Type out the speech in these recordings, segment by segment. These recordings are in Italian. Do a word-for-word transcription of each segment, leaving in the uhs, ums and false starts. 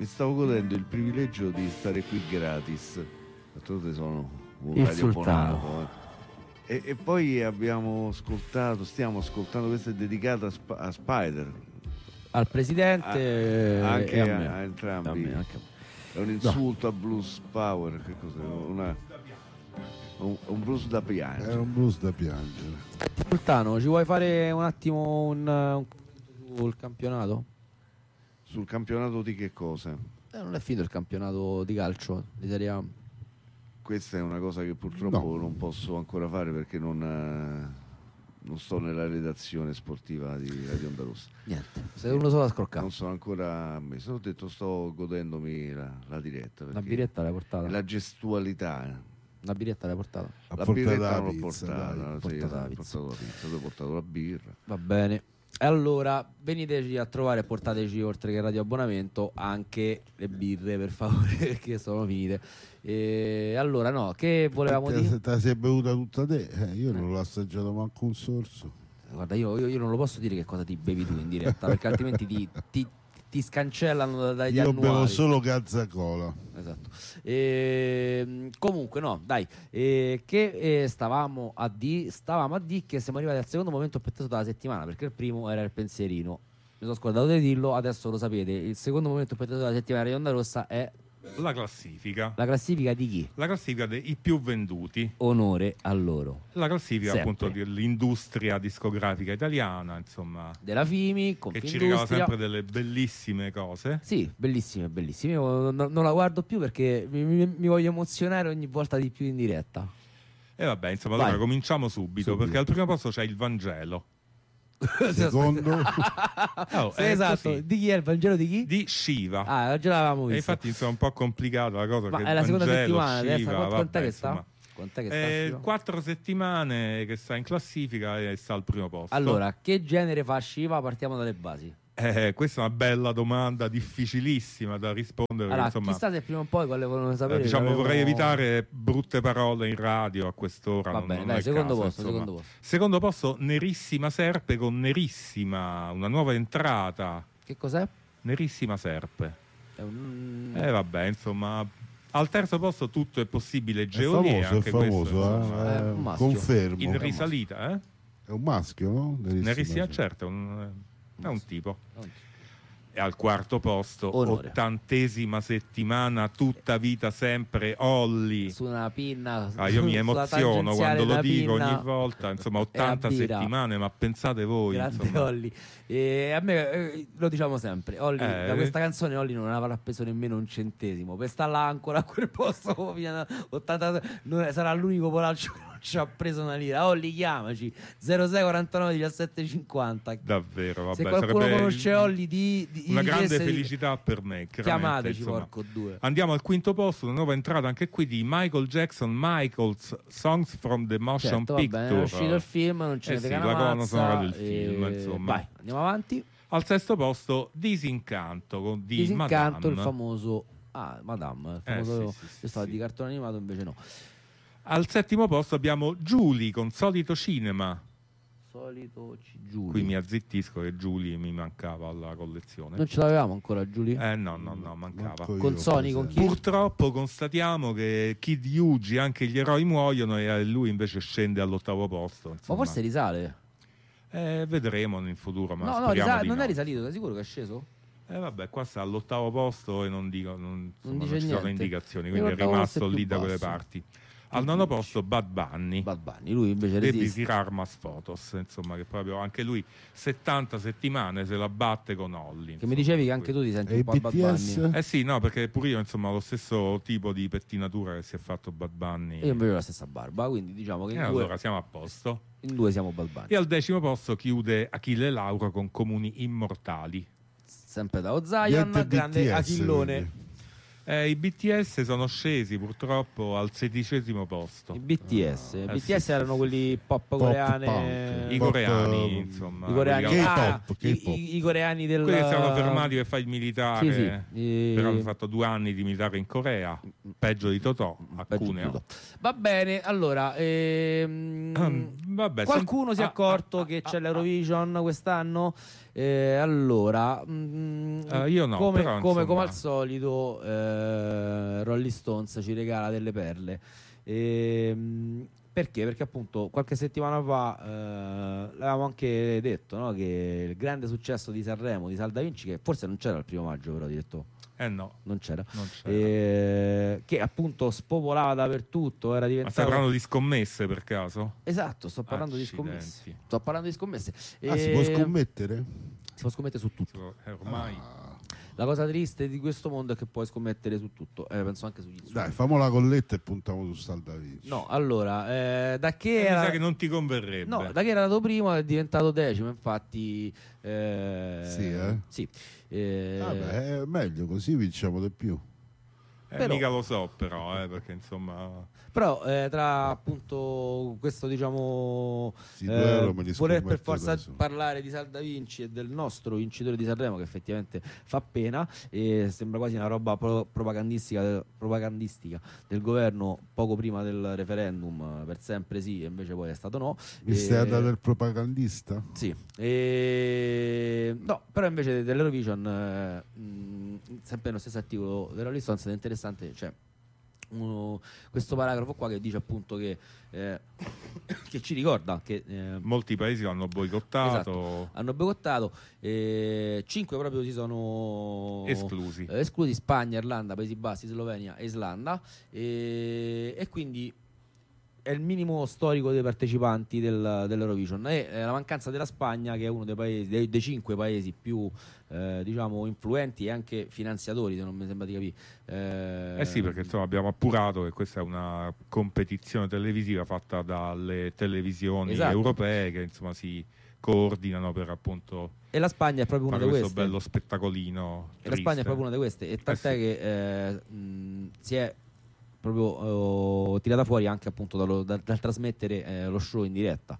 stavo godendo il privilegio di stare qui gratis. D'altronde sono un Il radiofonato. sultano. Eh. E, e poi abbiamo ascoltato, stiamo ascoltando, questa è dedicata a, Sp- a Spider. Al presidente A- anche e a, a, me. a entrambi. A me, anche a me. È un insulto a Blues Power. Che cos'è? Una, un, un blues da piangere. È un blues da piangere. Sultano, ci vuoi fare un attimo un, un sul campionato? Sul campionato di che cosa? Eh, non è finito il campionato di calcio di Serie A. Questa è una cosa che purtroppo No. non posso ancora fare perché non, eh, non sto nella redazione sportiva di Radio Onda Rossa. Niente, sei uno solo a scroccare. Non sono ancora messo. Ho detto sto godendomi la, la diretta. Una perché biretta l'hai portata? La gestualità. Una biretta l'hai portata? Ha La portato birretta la non l'ho pizza, portata. dai. sì, portata la ho pizza. portato la pizza, tu hai portato la birra. Va bene. E allora veniteci a trovare e portateci, oltre che il radio abbonamento, anche le birre, per favore, perché sono finite. E allora no, che volevamo Te- dire? Te la sei bevuta tutta te? Eh, io non l'ho assaggiato manco un sorso. Guarda, io, io- io non lo posso dire che cosa ti bevi tu in diretta, perché altrimenti ti, ti- ti scancellano dagli Io annuali. bevo solo Gazzacola. Esatto. E, comunque no, dai, e che eh, stavamo a di stavamo a dire che siamo arrivati al secondo momento più atteso della settimana, perché il primo era il pensierino. Mi sono scordato di dirlo, adesso lo sapete. Il secondo momento più atteso della settimana di Onda Rossa è La classifica. la classifica di chi? La classifica dei più venduti. Onore a loro. La classifica Sempre. appunto dell'industria discografica italiana, insomma, Della Fimi, che ci Confindustria. regala sempre delle bellissime cose. Sì, bellissime, bellissime. Io non, non la guardo più perché mi, mi- mi voglio emozionare ogni volta di più in diretta. E vabbè, insomma, Vai. allora cominciamo subito, Subito. perché al primo posto c'è il Vangelo. Secondo, Oh, Sì, è esatto. così. Di chi è il Vangelo di chi? Di Shiva. Ah, oggi l'avevamo E visto. infatti insomma è un po' complicata la cosa. Ma che è la seconda Vangelo, settimana adesso. Shiva, Quant- Quant'è vabbè, che sta? insomma. Quant'è che sta? Eh, Shiva? quattro settimane che sta in classifica e sta al primo posto. Allora, che genere fa Shiva? Partiamo dalle basi. Eh, questa è una bella domanda, difficilissima da rispondere. Allora, insomma, chissà se prima o poi quale vogliono eh, sapere. diciamo, avevo- vorrei evitare brutte parole in radio a quest'ora. Va non- bene, non dai, è secondo caso, posto, insomma. secondo posto. Secondo posto, Nerissima Serpe con Nerissima, una nuova entrata. Che cos'è? Nerissima Serpe. È un... E eh, vabbè, insomma. Al terzo posto tutto è possibile. è Geolie, famoso, è anche questo, famoso, insomma, eh, è eh, un maschio. confermo. in risalita, eh? È un maschio, no? Nerissima, Nerissima, sì. certo, è un, è un tipo. Non- E al quarto posto, Onore. ottantesima settimana, tutta vita sempre, Olli. Su una pinna. Ah, io mi sulla emoziono tangenziale quando lo una dico pinna. ogni volta, insomma, E ottanta a birra. settimane, ma pensate voi, Grande insomma. Olli. E a me eh, lo diciamo sempre, Olli, Eh, da questa canzone Olli non avrà preso nemmeno un centesimo. Per stare là ancora a quel posto fino a ottanta, non è- sarà l'unico polaccio che non ci ha preso una lira. Olli, chiamaci zero sei quarantanove diciassette cinquanta. Davvero, vabbè, Se qualcuno sarebbe conosce Olli di, di una di grande chiedesse di- felicità per me, chiaramente, chiamateci, insomma. porco due. Andiamo al quinto posto, una nuova entrata anche qui di Michael Jackson, Michael's Songs from the Motion Certo, va bene, Picture. è uscito il film, non ce Eh ne sì, frega la una colonna mazza, sonora del e- film, insomma. Vai, andiamo avanti. Al sesto posto, Disincanto con di Disincanto, Madame. il famoso ah, Madame, il Eh, famoso sì, sì, sì, io stavo sì. di cartone animato, invece no. Al settimo posto abbiamo Julie con Solito Cinema. Solito ci giuro. Qui mi azzittisco che Julie mi mancava alla collezione. Non ce l'avevamo ancora, Giulia? Eh no, no, no, mancava. Manco io, Con Sony, per con esempio. chi? Purtroppo constatiamo che Kid Yugi, anche gli eroi muoiono e lui invece scende all'ottavo posto. Ma insomma. forse risale. Eh, vedremo in futuro, ma no, no, speriamo risale, di non no. è risalito, sei sicuro che è sceso? Eh vabbè, qua sta all'ottavo posto e non dico, non, insomma, non dice ci sono niente. indicazioni, Io quindi è guardavo rimasto fosse più lì da quelle basso. parti. Al nono posto Bad Bunny. Bad Bunny, lui invece Baby resiste. Tirarmas Photos, insomma, che proprio anche lui settanta settimane se la batte con Olli. Che mi dicevi che anche tu ti senti E un i po' Bad B T S? Bunny. Eh sì, no, perché pure io, insomma, ho lo stesso tipo di pettinatura che si è fatto Bad Bunny. Io invece ho la stessa barba, quindi diciamo che E in, due, allora siamo a posto. in due siamo Bad Bunny. E al decimo posto chiude Achille Lauro con Comuni Immortali. Sempre da Ozion, Niente grande B T S, Achillone. quindi. Eh, I B T S sono scesi purtroppo al sedicesimo posto. I B T S, I Eh, B T S sì, erano sì, quelli pop, Pop coreane. punk. I Pop, coreani, eh, insomma. I coreani, quelli che- ah, K-pop, i, K-pop. i- i coreani del quelli che si erano fermati per fare il militare. Sì, sì. Però hanno E- fatto due anni di militare in Corea, peggio di Totò, a Peggio di Cuneo. tutto. Va bene, allora ehm, Vabbè, qualcuno sen- si è ah, accorto ah, che ah, c'è ah, l'Eurovision quest'anno. Eh, allora, mm, Eh, io no, come, però, come, insomma- come al solito, eh, Rolling Stones ci regala delle perle. Ehm, perché? Perché appunto qualche settimana fa eh, l'avevamo anche detto, no? Che il grande successo di Sanremo di Sal Da Vinci, che forse non c'era il primo maggio, però diretto. Eh no, Non c'era, non c'era. Eh, che appunto spopolava dappertutto, era Ma diventato. stai parlando di scommesse per caso? Esatto, sto parlando di Accidenti. scommesse. Sto parlando di scommesse. Ah, si E- può scommettere? si può scommettere su tutto. Eh, Ormai La cosa triste di questo mondo è che puoi scommettere su tutto. Eh, penso anche sugli insulti. Dai, famo la colletta e puntiamo su Sal Da Vinci. No, allora, eh, da che Eh, mi era. sa che non ti converrebbe. No, da che era andato primo è diventato decimo, infatti. eh, Sì, eh? sì. Eh, Vabbè, è meglio così vinciamo di più. Eh, però- mica lo so però, eh, perché insomma... Però eh, tra appunto questo diciamo Sì, due euro me li voler per scommetto forza adesso. parlare di Sal Da Vinci e del nostro vincitore di Sanremo, che effettivamente fa pena e sembra quasi una roba pro- propagandistica, propagandistica del governo poco prima del referendum, per sempre sì, e invece poi è stato no. Mi E- stai a dare il propagandista? Sì, e... no, però invece dell'Eurovision, eh, mh, sempre nello stesso articolo della Rolling Stones, è interessante, cioè, uno- questo paragrafo qua che dice appunto che, eh, che ci ricorda che eh, Molti paesi l'hanno boicottato, Esatto. hanno boicottato, eh, cinque proprio si sono esclusi. eh, esclusi: Spagna, Irlanda, Paesi Bassi, Slovenia e Islanda, e, e quindi è il minimo storico dei partecipanti del, dell'Eurovision, e eh, la mancanza della Spagna, che è uno dei paesi dei, dei cinque paesi più eh, diciamo influenti e anche finanziatori, se non mi sembra di capire. Eh, Eh sì, perché insomma abbiamo appurato che questa è una competizione televisiva fatta dalle televisioni Esatto. europee che insomma si coordinano per appunto e la Spagna è proprio una fare di questo queste. bello spettacolino. E la Spagna è triste. proprio una di queste, e tant'è Eh sì. che eh, mh, si è proprio eh, tirata fuori anche appunto dallo- dal, dal trasmettere eh, lo show in diretta.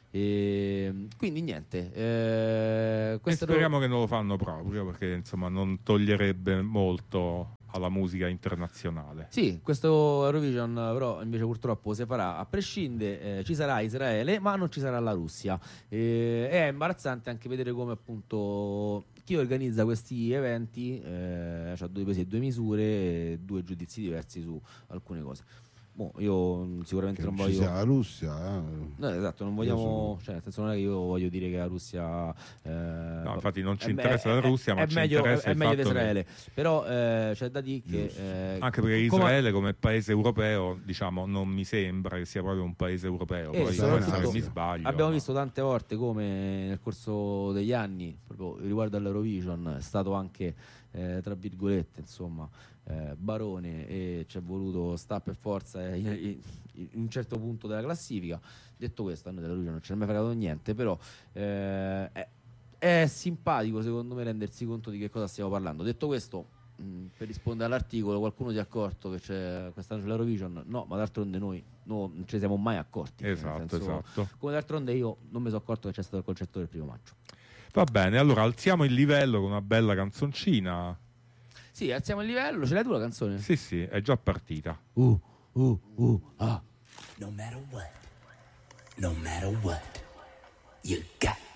E, quindi niente, eh, E questo speriamo che non lo fanno proprio, perché insomma non toglierebbe molto alla musica internazionale. Sì, questo Eurovision però invece purtroppo si farà a prescindere, eh, ci sarà Israele ma non ci sarà la Russia. Eh, è imbarazzante anche vedere come appunto chi organizza questi eventi eh, ha due pesi e due misure e due giudizi diversi su alcune cose. Boh, io mm, sicuramente Che non non ci voglio. sia la Russia, eh. No, esatto, non Io vogliamo, sono- cioè nel senso non è che io voglio dire che la Russia eh, No, infatti non ci è- interessa è- la Russia, è- ma è ci meglio, interessa è il meglio di fatto che- Israele. Però eh, c'è da dire che Giusto. eh, Anche perché come- Israele come paese europeo, diciamo, non mi sembra che sia proprio un paese europeo. E Poi soprattutto forse mi sbaglio. abbiamo ma- visto tante volte come nel corso degli anni, proprio riguardo all'Eurovision, è stato anche eh, tra virgolette insomma eh, barone, e ci è voluto sta per forza eh, in, in- in un certo punto della classifica. Detto questo, a noi dell'Eurovision non ce ne è mai fregato niente, però eh, è, è simpatico secondo me rendersi conto di che cosa stiamo parlando. Detto questo, mh, per rispondere all'articolo, qualcuno si è accorto che c'è quest'anno c'è l'Eurovision? No, ma d'altronde noi no, non ce ne siamo mai accorti. Nel Esatto, senso, esatto. come d'altronde io non mi sono accorto che c'è stato il concerto del primo maggio. Va bene, allora alziamo il livello con una bella canzoncina. Sì, alziamo il livello. Ce l'hai tu la canzone? Sì, sì, è già partita. Uh, uh, uh, ah. No matter what, no matter what, you got